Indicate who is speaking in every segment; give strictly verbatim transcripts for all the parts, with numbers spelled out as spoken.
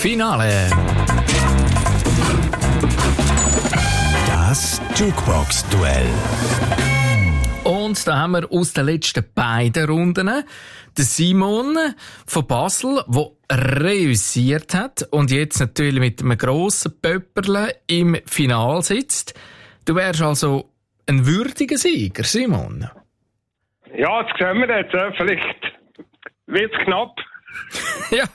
Speaker 1: Finale.
Speaker 2: Das Jukebox-Duell.
Speaker 1: Und da haben wir aus den letzten beiden Runden den Simon von Basel, der reüssiert hat und jetzt natürlich mit einem grossen Pöpperle im Finale sitzt. Du wärst also ein würdiger Sieger, Simon.
Speaker 3: Ja, das sehen wir jetzt. Äh, vielleicht wird es knapp.
Speaker 1: Ja,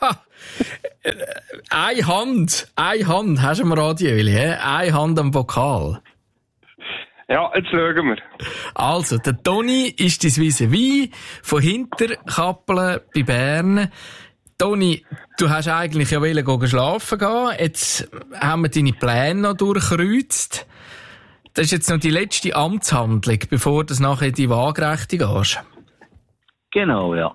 Speaker 1: eine Hand, eine Hand hast du am Radio, Willi, he? Eine Hand am Vokal.
Speaker 3: Ja, jetzt schauen wir.
Speaker 1: Also, der Toni ist dein Vis-à-vis von Hinterkappelen bei Bern. Toni, du hast eigentlich ja wollen gehen schlafen gehen. Jetzt haben wir deine Pläne noch durchkreuzt. Das ist jetzt noch die letzte Amtshandlung, bevor du nachher in die Waagrechte gehst.
Speaker 4: Genau, ja.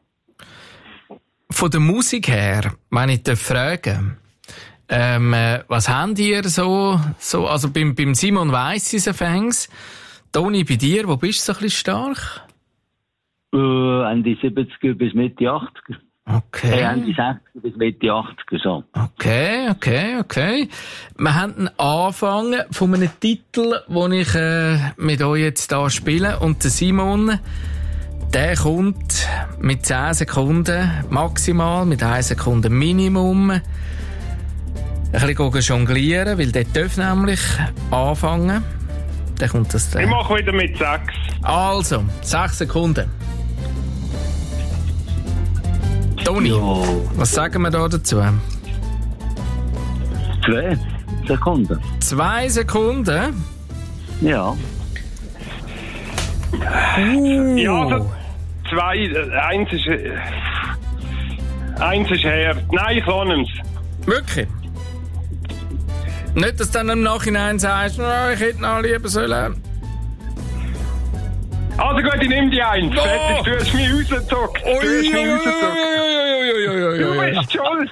Speaker 1: Von der Musik her, wenn ich dich frage, ähm, was habt ihr so, so, also beim, beim Simon weiss ich es fängs. Toni, bei dir, wo bist du so ein bisschen stark?
Speaker 4: Äh, Ende siebziger bis Mitte achtziger.
Speaker 1: Okay.
Speaker 4: Äh, Ende sechziger bis Mitte achtziger, so.
Speaker 1: Okay, okay, okay. Wir haben einen Anfang von einem Titel, den ich äh, mit euch jetzt hier spiele. Und der Simon, der kommt mit zehn Sekunden maximal, mit einer Sekunde Minimum. Ein bisschen jonglieren, weil der darf nämlich anfangen. Dann kommt das dann.
Speaker 3: Ich mache wieder mit sechs.
Speaker 1: Also, sechs Sekunden. Toni,
Speaker 4: Jo.
Speaker 1: was sagen wir da dazu?
Speaker 4: Zwei Sekunden.
Speaker 1: Zwei Sekunden?
Speaker 4: Ja.
Speaker 1: Uh.
Speaker 3: Ja, also zwei, äh, eins ist, äh, eins ist her. Nein, ich lasse es.
Speaker 1: Wirklich? Nicht, dass du dann im Nachhinein sagst, oh, ich hätte noch lieber sollen.
Speaker 3: Also gut, ich nehme die eins.
Speaker 1: Oh.
Speaker 3: Fertig, du hast mich rausgezockt. Du hast mich rausgezockt. Du bist schuld.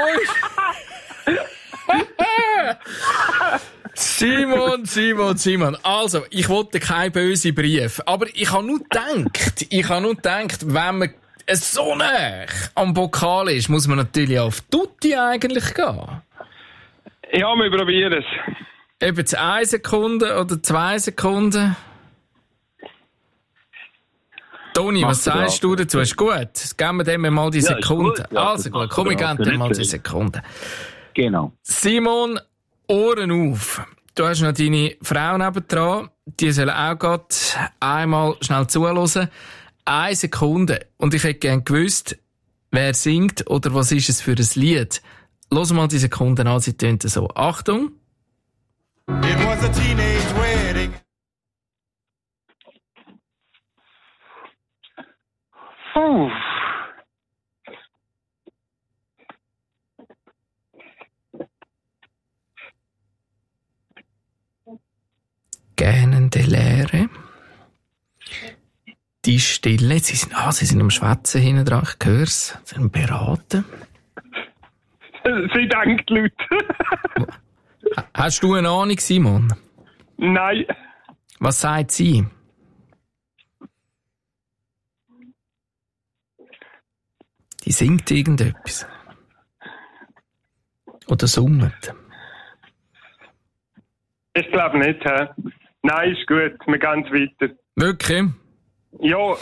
Speaker 1: Simon, Simon, Simon. Also, ich wollte keinen bösen Brief. Aber ich habe nur gedacht, ich habe nur gedacht, wenn man so nah am Pokal ist, muss man natürlich auf Tutti eigentlich gehen.
Speaker 3: Ja, wir probieren es.
Speaker 1: Eben jetzt eine Sekunde oder zwei Sekunden. Toni, was
Speaker 4: Mach
Speaker 1: sagst du dazu? Ist gut? Geben wir dem mal die
Speaker 4: Ja, ist
Speaker 1: Sekunde.
Speaker 4: gut. Ja,
Speaker 1: also
Speaker 4: das
Speaker 1: gut,
Speaker 4: macht
Speaker 1: komm, ich
Speaker 4: er
Speaker 1: gebe
Speaker 4: auch.
Speaker 1: dir mal
Speaker 4: Nicht
Speaker 1: die
Speaker 4: viel.
Speaker 1: Sekunde.
Speaker 4: Genau.
Speaker 1: Simon, Ohren auf. Du hast noch deine Frau nebendran. Die sollen auch gerade einmal schnell zuhören. Eine Sekunde. Und ich hätte gerne gewusst, wer singt oder was ist es für ein Lied. Los mal die Sekunden an, sie tönt so. Achtung.
Speaker 5: It was a teenage wedding.
Speaker 3: Puh.
Speaker 1: Gähnende Leere. Die Stille. Sie sind, ah, sie sind am Schwätzen hinten dran. Ich höre es. Sie sind am Beraten.
Speaker 3: Sie denkt laut.
Speaker 1: Hast du eine Ahnung, Simon?
Speaker 3: Nein.
Speaker 1: Was sagt sie? Die singt irgendetwas. Oder summt.
Speaker 3: Ich glaube nicht, hä? Nein, ist gut. Wir gehen weiter.
Speaker 1: Wirklich?
Speaker 3: Ja.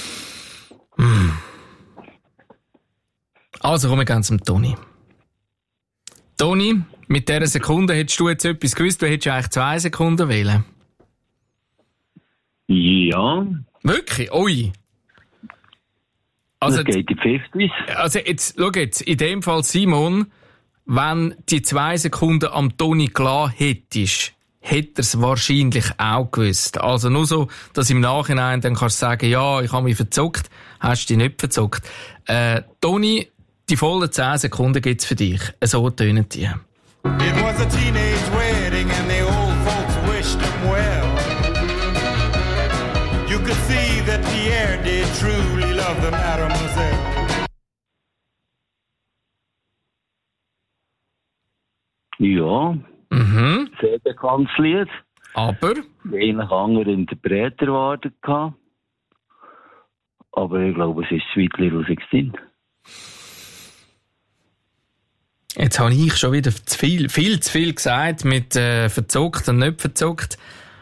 Speaker 1: Also kommen wir ganz zum Toni. Toni, mit dieser Sekunde hättest du jetzt etwas gewusst, du hättest eigentlich zwei Sekunden wählen.
Speaker 4: Ja.
Speaker 1: Wirklich? Ui. Also,
Speaker 4: das geht in fünfzig.
Speaker 1: also jetzt, schau jetzt, in dem Fall Simon, wenn die zwei Sekunden am Toni klar hättest, hätte er es wahrscheinlich auch gewusst. Also nur so, dass im Nachhinein dann kannst du sagen, ja, ich habe mich verzockt, hast dich nicht verzockt. Äh, Toni, die vollen zehn Sekunden gibt's für dich. So tönen die.
Speaker 5: It was a teenage wedding and the old folks wished him well. You could see that Pierre did truly love the mademoiselle.
Speaker 4: Ja.
Speaker 1: Mhm.
Speaker 4: Sehr bekanntes Lied.
Speaker 1: Aber?
Speaker 4: Eigentlich andere Interpreter erwartet gehabt. Aber ich glaube, es ist Sweet Little Sixteen.
Speaker 1: Jetzt Jetzt habe ich schon wieder zu viel, viel zu viel gesagt mit äh, verzockt und nicht verzockt.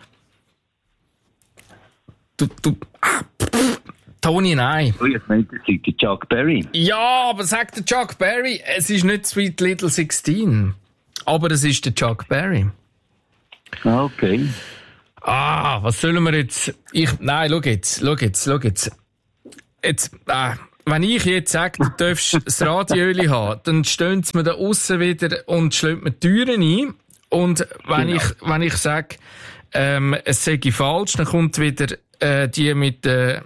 Speaker 1: Du, du, ah, pff, Toni, nein.
Speaker 4: Oh, jetzt meint es der Chuck Berry.
Speaker 1: Ja, aber sagt der Chuck Berry, es ist nicht Sweet Little sixteen. Aber es ist der Chuck Berry.
Speaker 4: Ah, okay.
Speaker 1: Ah, was sollen wir jetzt? Ich, nein, schau jetzt, schau jetzt, schau jetzt. Jetzt, äh, wenn ich jetzt sage, du darfst das Radioöli haben, dann stehen sie mir da aussen wieder und schlönt mir die Türen ein. Und wenn
Speaker 4: Genau.
Speaker 1: ich, wenn ich sage, ähm, es sei falsch, dann kommt wieder, äh, die mit, äh,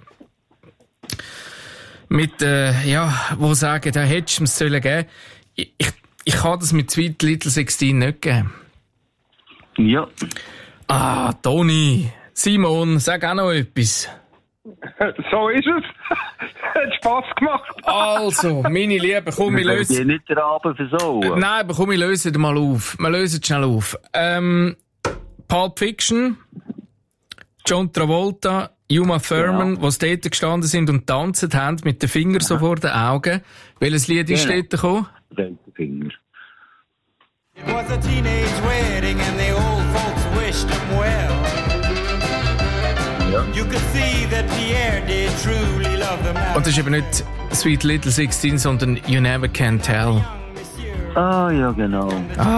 Speaker 1: mit, äh, ja, wo sagen, da hättest du es sollen geben. Ich, ich, ich kann das mit Sweet Little sixteen nicht geben.
Speaker 4: Ja.
Speaker 1: Ah, Toni, Simon, sag auch noch etwas.
Speaker 3: So ist es. Hat Spass gemacht.
Speaker 1: Also, meine Lieben, komm, wir
Speaker 4: Wir
Speaker 1: lösen...
Speaker 4: können nicht den Abend versauen.
Speaker 1: Nein, aber komm, wir lösen den mal auf. Wir lösen schnell auf. Ähm, Pulp Fiction, John Travolta, Uma Thurman,
Speaker 4: Genau.
Speaker 1: die dort gestanden sind und tanzt haben mit den Fingern so vor den Augen. Welches Lied ist
Speaker 4: Genau.
Speaker 1: dort gekommen?
Speaker 4: Finger.
Speaker 5: It was a teenage wedding and the old folks wished him well.
Speaker 4: Ja.
Speaker 5: You could see that Pierre did truly love the man.
Speaker 1: Und das ist eben nicht Sweet Little sixteen, sondern You Never Can Tell.
Speaker 4: Ah, ja, genau.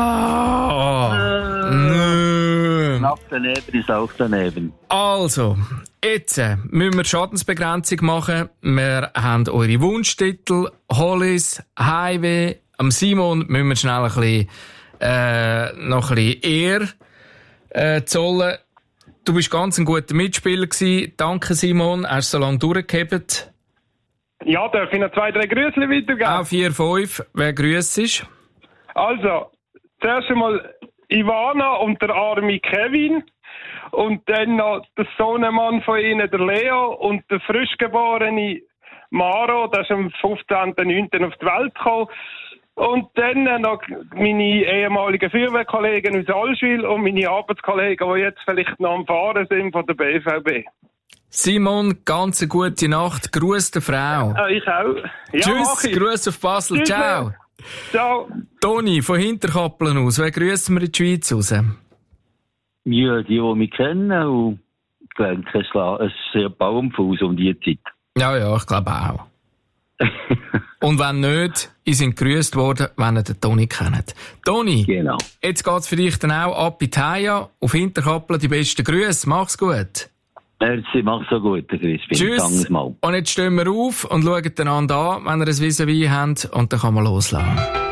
Speaker 1: Ah, nö.
Speaker 4: Knapp daneben ist auch daneben.
Speaker 1: Also, jetzt äh, müssen wir Schadensbegrenzung machen. Wir haben eure Wunschtitel, Hollis, Highway. Am Simon müssen wir schnell ein bisschen, äh, noch ein bisschen Ehr äh, zollen. Du bist ganz ein guter Mitspieler gewesen. Danke, Simon. Hast so lange durchgehebt.
Speaker 3: Ja, darf ich noch zwei, drei Grüße weitergeben?
Speaker 1: Auch vier, fünf. Wer grüßt ist?
Speaker 3: Also, zuerst einmal Ivana und der arme Kevin. Und dann noch der Sohnemann von ihnen, der Leo. Und der frischgeborene Maro, der ist am fünfzehnten neunten auf die Welt gekommen. Und dann noch meine ehemaligen Feuerwehrkollegen aus Allschwil und meine Arbeitskollegen, die jetzt vielleicht noch am Fahren sind von der B V B.
Speaker 1: Simon, ganz eine gute Nacht. Gruß der Frau.
Speaker 3: Ah, ich auch. Ja,
Speaker 1: Tschüss,
Speaker 3: mach ich.
Speaker 1: Gruß auf Basel.
Speaker 3: Tschüss.
Speaker 1: Ciao.
Speaker 3: Ciao.
Speaker 1: Toni, von Hinterkappeln aus, wer grüßen wir in die Schweiz raus?
Speaker 4: Ja, die, die mich kennen, und ich denke, es war ein sehr Baumfuß um die Zeit.
Speaker 1: Ja, ja, ich glaube auch. Und wenn nicht, ihr sind gegrüßt worden, wenn ihr den Toni kennt. Toni,
Speaker 4: Genau.
Speaker 1: jetzt geht's für dich dann auch ab in die Haia, auf Hinterkappeln die besten Grüße. Mach's gut.
Speaker 4: Merci, mach's so gut, Crispin.
Speaker 1: Tschüss.
Speaker 4: Danke mal.
Speaker 1: Und jetzt stehen wir auf und schauen einander an, wenn ihr ein Vis-à-vis habt, und dann kann man loslassen.